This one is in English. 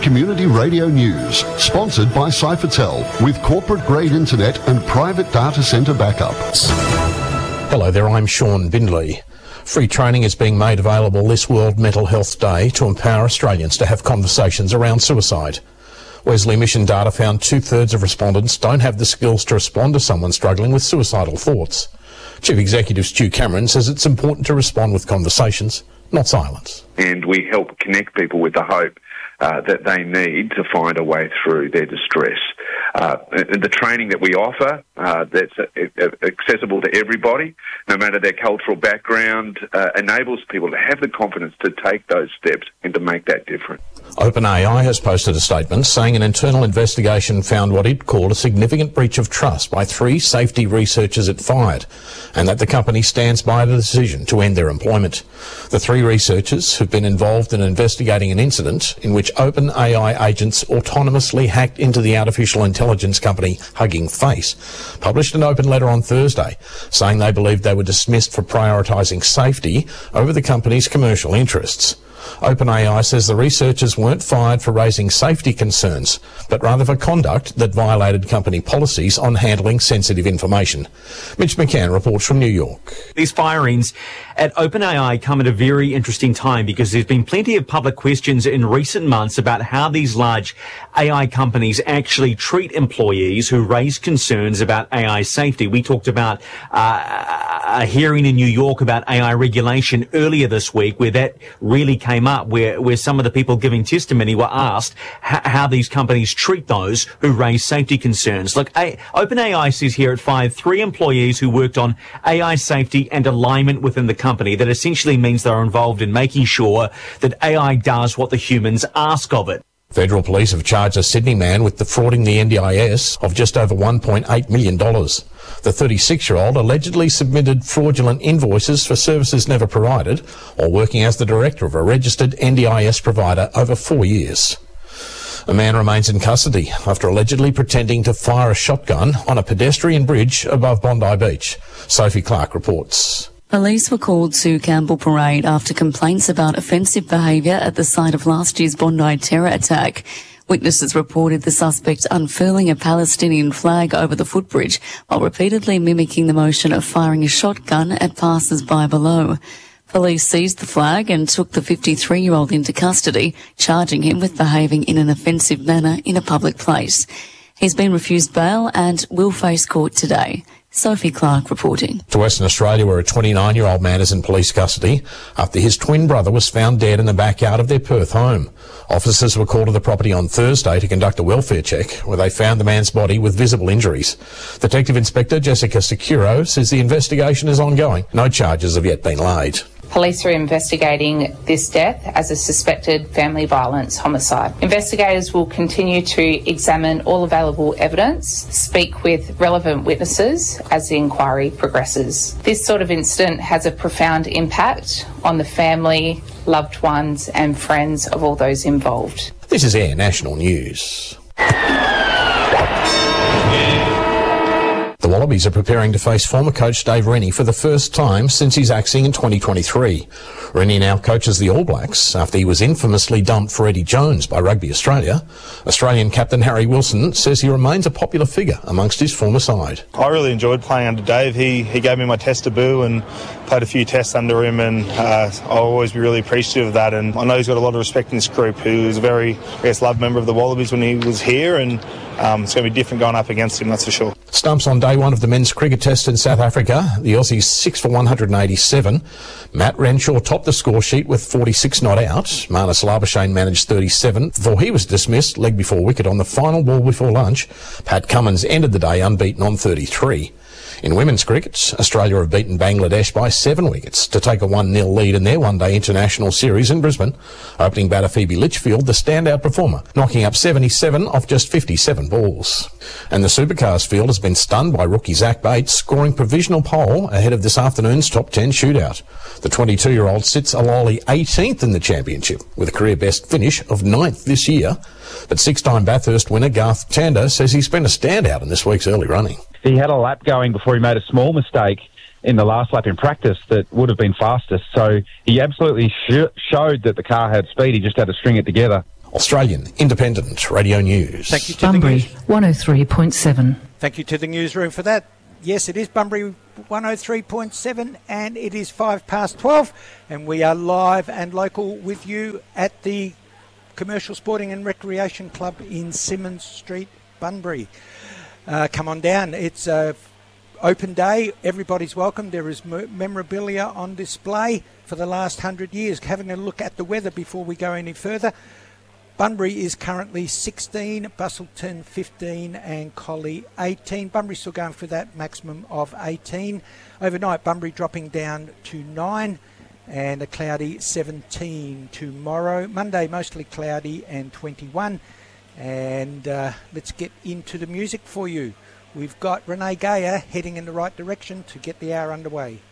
Community Radio News, sponsored by Cyphertel, with corporate-grade internet and private data centre backup. Hello there, I'm Sean Bindley. Free training is being made available this World Mental Health Day to empower Australians to have conversations around suicide. Wesley Mission data found 2/3 of respondents don't have the skills to respond to someone struggling with suicidal thoughts. Chief Executive Stu Cameron says it's important to respond with conversations, not silence. And we help connect people with the hope that they need to find a way through their distress. The training that we offer that's accessible to everybody, no matter their cultural background, enables people to have the confidence to take those steps and to make that difference. OpenAI has posted a statement saying an internal investigation found what it called a significant breach of trust by 3 safety researchers it fired, and that the company stands by the decision to end their employment. The 3 researchers who've been involved in investigating an incident in which OpenAI agents autonomously hacked into the artificial intelligence company Hugging Face published an open letter on Thursday saying they believed they were dismissed for prioritising safety over the company's commercial interests. OpenAI says the researchers weren't fired for raising safety concerns, but rather for conduct that violated company policies on handling sensitive information. Mitch McCann reports from New York. These firings at OpenAI come at a very interesting time because there's been plenty of public questions in recent months about how these large AI companies actually treat employees who raise concerns about AI safety. We talked about a hearing in New York about AI regulation earlier this week where that really came up, where some of the people giving testimony were asked how these companies treat those who raise safety concerns. Look, OpenAI says here it fired 3 employees who worked on AI safety and alignment within the company. That essentially means they're involved in making sure that AI does what the humans ask of it. Federal police have charged a Sydney man with defrauding the NDIS of just over $1.8 million. The 36-year-old allegedly submitted fraudulent invoices for services never provided, while working as the director of a registered NDIS provider over 4 years. A man remains in custody after allegedly pretending to fire a shotgun on a pedestrian bridge above Bondi Beach. Sophie Clark reports. Police were called to Campbell Parade after complaints about offensive behaviour at the site of last year's Bondi terror attack. Witnesses reported the suspect unfurling a Palestinian flag over the footbridge while repeatedly mimicking the motion of firing a shotgun at passers-by below. Police seized the flag and took the 53-year-old into custody, charging him with behaving in an offensive manner in a public place. He's been refused bail and will face court today. Sophie Clark reporting. To Western Australia, where a 29-year-old man is in police custody after his twin brother was found dead in the backyard of their Perth home. Officers were called to the property on Thursday to conduct a welfare check, where they found the man's body with visible injuries. Detective Inspector Jessica Securo says the investigation is ongoing. No charges have yet been laid. Police are investigating this death as a suspected family violence homicide. Investigators will continue to examine all available evidence, speak with relevant witnesses as the inquiry progresses. This sort of incident has a profound impact on the family, loved ones and friends of all those involved. This is Air National News. The Wallabies are preparing to face former coach Dave Rennie for the first time since his axing in 2023. Rennie now coaches the All Blacks after he was infamously dumped for Eddie Jones by Rugby Australia. Australian captain Harry Wilson says he remains a popular figure amongst his former side. I really enjoyed playing under Dave. He gave me my test debut and played a few tests under him, and I'll always be really appreciative of that. And I know he's got a lot of respect in this group. He was a very, loved member of the Wallabies when he was here, and it's going to be different going up against him, that's for sure. Stumps on day one of the men's cricket test in South Africa. The Aussies 6 for 187. Matt Renshaw topped the score sheet with 46 not out. Marnus Labuschagne managed 37 before he was dismissed leg before wicket on the final ball before lunch. Pat Cummins ended the day unbeaten on 33. In women's cricket, Australia have beaten Bangladesh by 7 wickets to take a 1-0 lead in their one-day international series in Brisbane. Opening batter Phoebe Litchfield, the standout performer, knocking up 77 off just 57 balls. And the Supercars field has been stunned by rookie Zach Bates, scoring provisional pole ahead of this afternoon's top 10 shootout. The 22-year-old sits a lowly 18th in the championship, with a career-best finish of 9th this year. But 6-time Bathurst winner Garth Tander says he's been a standout in this week's early running. He had a lap going before he made a small mistake in the last lap in practice that would have been fastest. So he absolutely showed that the car had speed. He just had to string it together. Australian Independent Radio News. Thank you to Bunbury, the news. 103.7. Thank you to the newsroom for that. Yes, it is Bunbury 103.7 and it is 12:05 and we are live and local with you at the Commercial Sporting and Recreation Club in Symonds Street, Bunbury. Come on down. It's a open day. Everybody's welcome. There is memorabilia on display for the last 100 years. Having a look at the weather before we go any further. Bunbury is currently 16, Busselton 15 and Collie 18. Bunbury still going for that maximum of 18. Overnight, Bunbury dropping down to 9 and a cloudy 17 tomorrow. Monday, mostly cloudy and 21. And let's get into the music for you. We've got Renee Gayer heading in the right direction to get the hour underway.